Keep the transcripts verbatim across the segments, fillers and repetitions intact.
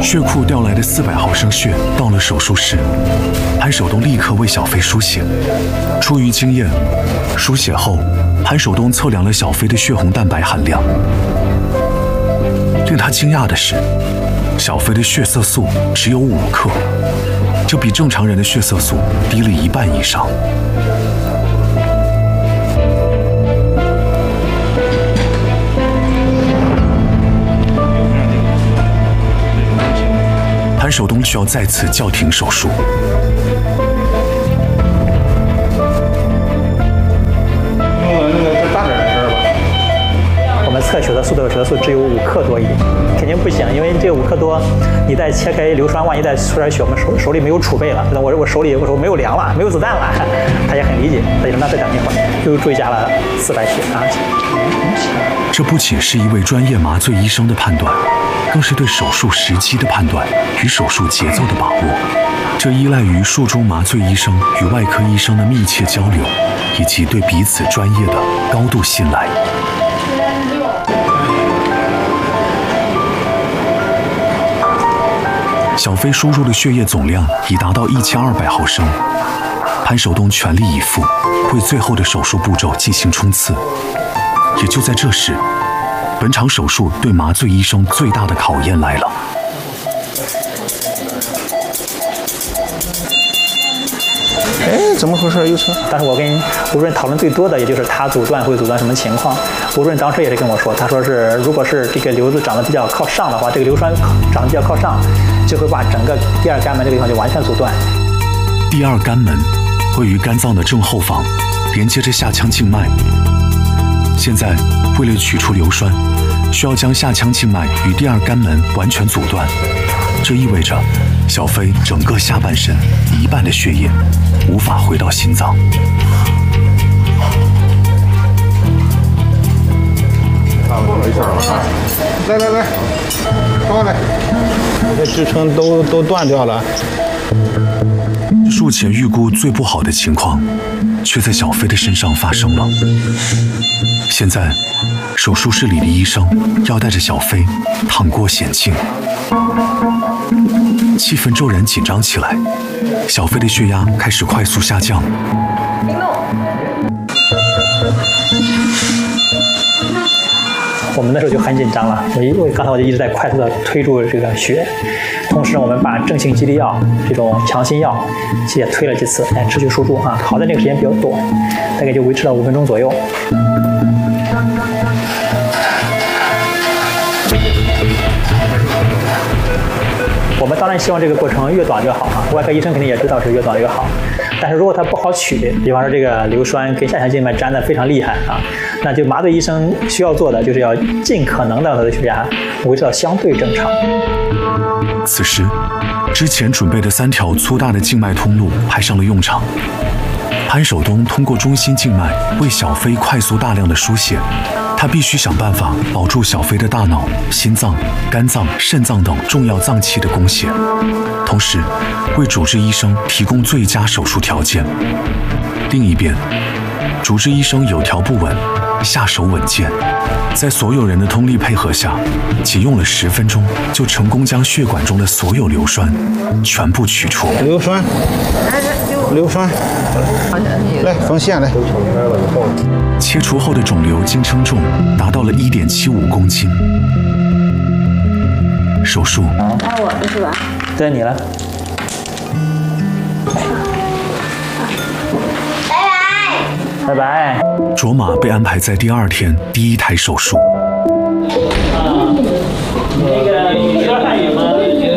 血库调来的四百毫升血到了手术室，潘守东立刻为小飞输血。出于经验，输血后，潘守东测量了小飞的血红蛋白含量。令他惊讶的是，小飞的血色素只有五克，这比正常人的血色素低了一半以上。潘守东需要再次叫停手术。 我们测血色素的血色素只有五克多一点，肯定不行，因为这五克多，你再切开硫酸，万一再出点血，我们手手里没有储备了，我我手里我手没有粮了，没有子弹了，他也很理解，他就说那再等一会儿，又追加了四百血啊。 这不仅是一位专业麻醉医生的判断，更是对手术时机的判断与手术节奏的把握。这依赖于术中麻醉医生与外科医生的密切交流，以及对彼此专业的高度信赖。小飞输入的血液总量已达到一千二百毫升，潘守东全力以赴，为最后的手术步骤进行冲刺。也就在这时，本场手术对麻醉医生最大的考验来了。 哎，怎么回事？又成？ 但是我跟吴主任讨论最多的，也就是他阻断会阻断什么情况。吴主任当时也是跟我说，他说是如果是这个瘤子长得比较靠上的话，这个硫酸长得比较靠上，就会把整个第二肝门这个地方就完全阻断。 第二肝门位于肝脏的正后方，连接着下腔静脉。现在为了取出硫酸，需要将下腔静脉与第二肝门完全阻断，这意味着小飞整个下半身一半的血液无法回到心脏。 没事了，来来来，过来，这支撑都都断掉了。 术前预估最不好的情况，却在小飞的身上发生了。现在，手术室里的医生要带着小飞趟过险境，气氛骤然紧张起来。小飞的血压开始快速下降。 我们那时候就很紧张了，我一我刚才我就一直在快速的推住这个血，同时我们把正性激励药这种强心药也推了几次，来持续输注啊。好在这个时间比较短，大概就维持了五分钟左右。我们当然希望这个过程越短越好啊，外科医生肯定也知道是越短越好。但是如果它不好取，比方说这个硫酸跟下腔静脉粘得非常厉害啊，那就麻醉医生需要做的就是要尽可能的让他的血压维持到相对正常。 此时，之前准备的三条粗大的静脉通路派上了用场。潘守东通过中心静脉为小飞快速大量的输血，他必须想办法保住小飞的大脑、心脏、肝脏、肾脏等重要脏器的供血，同时为主治医生提供最佳手术条件。另一边，主治医生有条不紊，下手稳健，在所有人的通力配合下，仅用了十分钟就成功将血管中的所有硫酸全部取出。 硫酸，硫酸，来缝线来。 切除后的肿瘤经称重达到了 一点七五公斤。手术。 该我的是吧？ 对，你了。拜拜。 卓玛被安排在第二天第一台手术。 那个你知道汉语吗？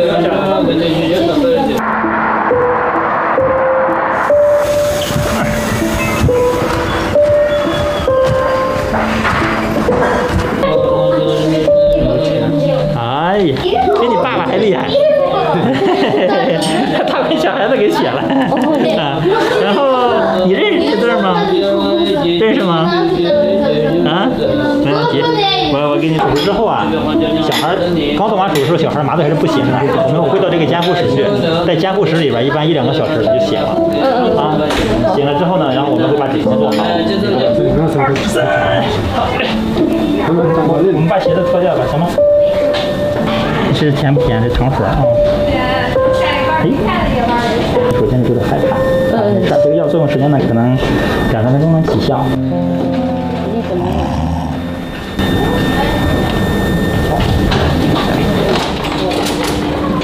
哎呀，比你爸爸还厉害。他跟小孩子给写了。啊，然后你认识这字吗？认识吗？啊，没问题。我我给你手术之后啊，小孩刚做完手术，小孩麻醉还是不行的。我们回到这个监护室去，在监护室里边，一般一两个小时就醒了。啊，醒了之后呢，然后我们会把止疼做好。我们把鞋子脱掉吧，行吗？ 吃甜不甜？这糖水啊。哎，首先就有点害怕。嗯。这个药作用时间呢，可能两三分钟能起效。